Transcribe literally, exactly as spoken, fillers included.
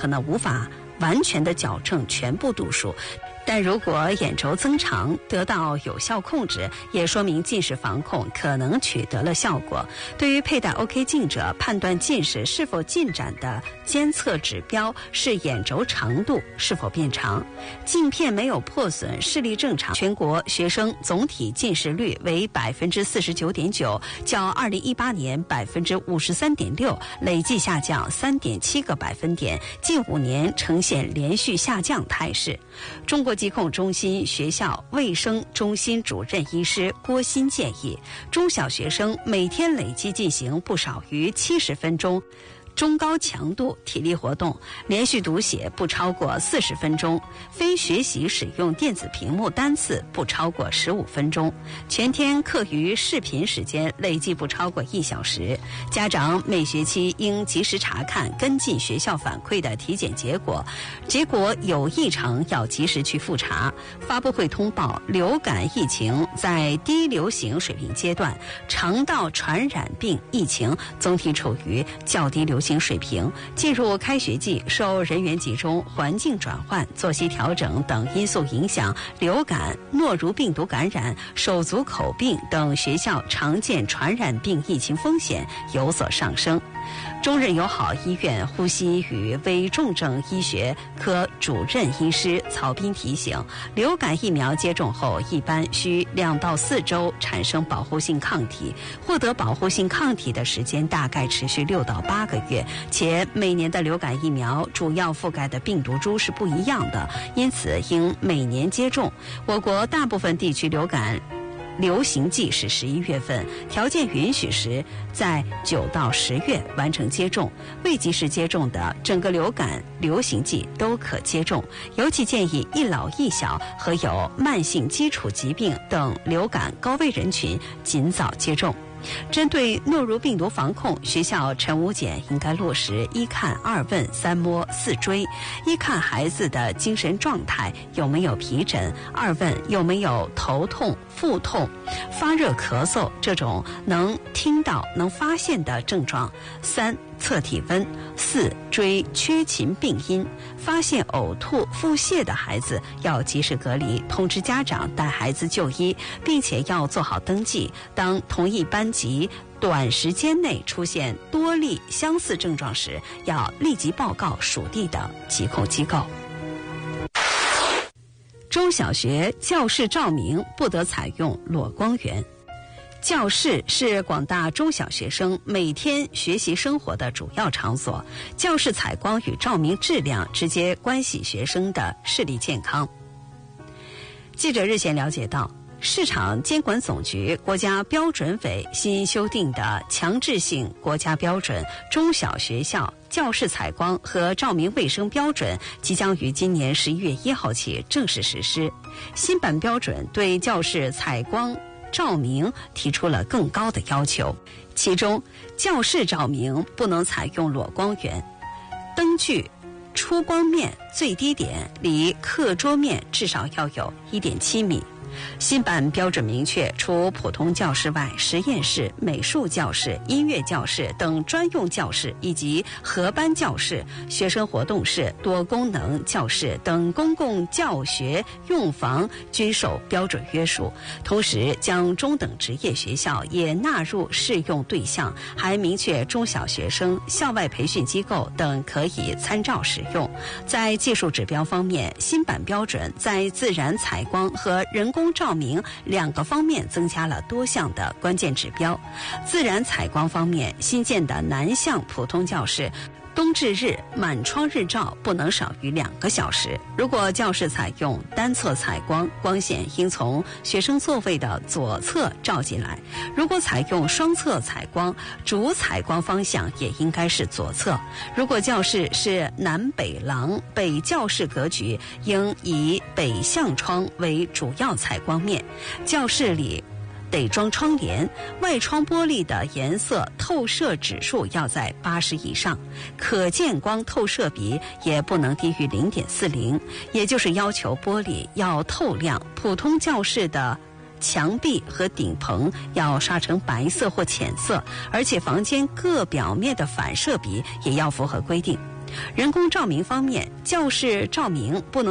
可能无法完全的矫正全部度数，但如果眼轴增长得到有效控制，也说明近视防控可能取得了效果。对于佩戴 O K 镜者，判断近视是否进展的监测指标是眼轴长度是否变长。镜片没有破损，视力正常。全国学生总体近视率为百分之四十九点九，较二零一八年百分之五十三点六累计下降三点七个百分点，近五年呈现连续下降态势。中国疾控中心学校卫生中心主任医师郭鑫建议，中小学生每天累计进行不少于七十分钟中高强度体力活动，连续读写不超过四十分钟，非学习使用电子屏幕单次不超过十五分钟，全天课余视频时间累计不超过一小时。家长每学期应及时查看跟进学校反馈的体检结果，结果有异常要及时去复查。发布会通报，流感疫情在低流行水平阶段，肠道传染病疫情总体处于较低流行水平。进入开学季，受人员集中、环境转换、作息调整等因素影响，流感、诺如病毒感染、手足口病等学校常见传染病疫情风险有所上升。中日友好医院呼吸与危重症医学科主任医师曹斌提醒，流感疫苗接种后一般需两到四周产生保护性抗体，获得保护性抗体的时间大概持续六到八个月，且每年的流感疫苗主要覆盖的病毒株是不一样的，因此应每年接种。我国大部分地区流感流行季是十一月份，条件允许时在九到十月完成接种。未及时接种的，整个流感流行季都可接种。尤其建议一老一小和有慢性基础疾病等流感高危人群尽早接种。针对诺如病毒防控，学校晨午检应该落实一看二问三摸四追。一看孩子的精神状态有没有皮疹，二问有没有头痛、腹痛、发热、咳嗽这种能听到能发现的症状，三测体温，四追缺勤病因。发现呕吐、腹泻的孩子要及时隔离，通知家长带孩子就医，并且要做好登记。当同一班级短时间内出现多例相似症状时，要立即报告属地的疾控机构。中小学教室照明不得采用裸光源。教室是广大中小学生每天学习生活的主要场所，教室采光与照明质量直接关系学生的视力健康。记者日前了解到，市场监管总局国家标准委新修订的强制性国家标准中小学校教室采光和照明卫生标准即将于今年十一月一号起正式实施。新版标准对教室采光照明提出了更高的要求，其中教室照明不能采用裸光源，灯具出光面最低点离课桌面至少要有 一点七米。新版标准明确，除普通教室外，实验室、美术教室、音乐教室等专用教室以及合班教室、学生活动室、多功能教室等公共教学用房均受标准约束。同时，将中等职业学校也纳入适用对象，还明确中小学生、校外培训机构等可以参照使用。在技术指标方面，新版标准在自然采光和人工照明两个方面增加了多项的关键指标。自然采光方面，新建的南向普通教室冬至日满窗日照不能少于两个小时。如果教室采用单侧采光，光线应从学生座位的左侧照进来；如果采用双侧采光，主采光方向也应该是左侧。如果教室是南北廊北教室格局，应以北向窗为主要采光面。教室里得装窗帘，外窗玻璃的颜色透射指数要在八十以上，可见光透射比也不能低于 零点四零， 也就是要求玻璃要透亮。普通教室的墙壁和顶棚要刷成白色或浅色，而且房间各表面的反射比也要符合规定。 人工照明方面，教室照明不能